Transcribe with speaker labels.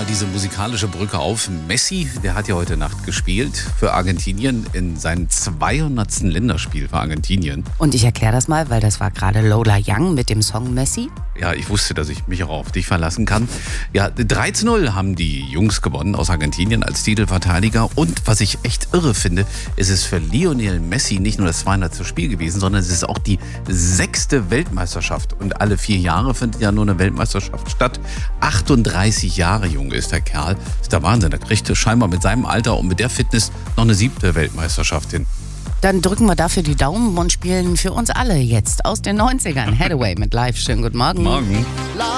Speaker 1: mal diese musikalische Brücke auf. Messi, der hat ja heute Nacht gespielt für Argentinien in seinem 200. Länderspiel für Argentinien.
Speaker 2: Und ich erkläre das mal, weil das war gerade Lola Young mit dem Song Messi.
Speaker 1: Ja, ich wusste, dass ich mich auch auf dich verlassen kann. Ja, 3:0 haben die Jungs gewonnen aus Argentinien als Titelverteidiger. Und was ich echt irre finde, ist es für Lionel Messi nicht nur das 200. Spiel gewesen, sondern es ist auch die 6. Weltmeisterschaft. Und alle 4 Jahre findet ja nur eine Weltmeisterschaft statt. 38 Jahre jung ist der Kerl. Das ist der Wahnsinn. Der kriegt scheinbar mit seinem Alter und mit der Fitness noch eine 7. Weltmeisterschaft hin.
Speaker 2: Dann drücken wir dafür die Daumen und spielen für uns alle jetzt aus den 90ern. Hathaway mit Live. Schönen guten Morgen.
Speaker 1: Morgen.